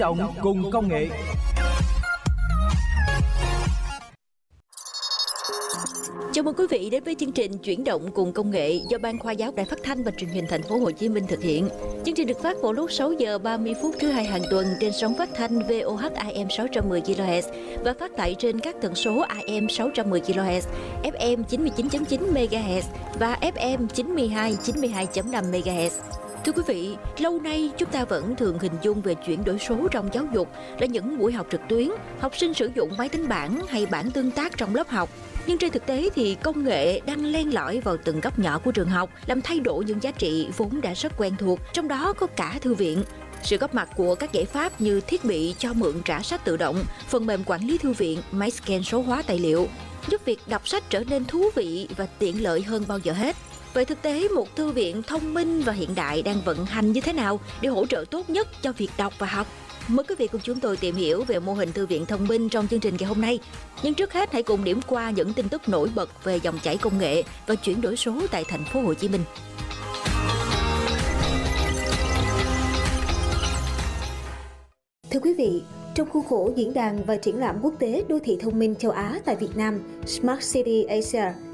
Động cùng công nghệ. Chào mừng quý vị đến với chương trình Chuyển động cùng công nghệ do Ban Khoa giáo Đài Phát thanh và Truyền hình Thành phố Hồ Chí Minh thực hiện. Chương trình được phát vào lúc 6 giờ 30 phút thứ hai hàng tuần trên sóng phát thanh VOH AM 610 kHz và phát tại trên các tần số AM 610 kHz, FM 99.9 MHz và FM 92.5 MHz. Thưa quý vị, lâu nay chúng ta vẫn thường hình dung về chuyển đổi số trong giáo dục là những buổi học trực tuyến, học sinh sử dụng máy tính bảng hay bảng tương tác trong lớp học. Nhưng trên thực tế thì công nghệ đang len lỏi vào từng góc nhỏ của trường học, làm thay đổi những giá trị vốn đã rất quen thuộc, trong đó có cả thư viện. Sự góp mặt của các giải pháp như thiết bị cho mượn trả sách tự động, phần mềm quản lý thư viện, máy scan số hóa tài liệu, giúp việc đọc sách trở nên thú vị và tiện lợi hơn bao giờ hết. Vậy thực tế một thư viện thông minh và hiện đại đang vận hành như thế nào để hỗ trợ tốt nhất cho việc đọc và học? Mời quý vị cùng chúng tôi tìm hiểu về mô hình thư viện thông minh trong chương trình ngày hôm nay. Nhưng trước hết hãy cùng điểm qua những tin tức nổi bật về dòng chảy công nghệ và chuyển đổi số tại thành phố Hồ Chí Minh. Thưa quý vị, trong khuôn khổ diễn đàn và triển lãm quốc tế đô thị thông minh châu Á tại Việt Nam, Smart City Asia